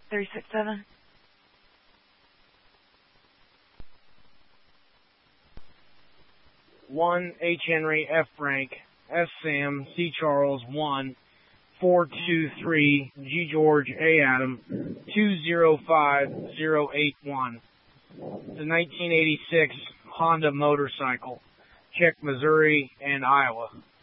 367. One H. Henry, F. Frank, S. Sam, C. Charles, 1, 423, G. George, A. Adam, 205081. The 1986 Honda motorcycle. Check Missouri and Iowa.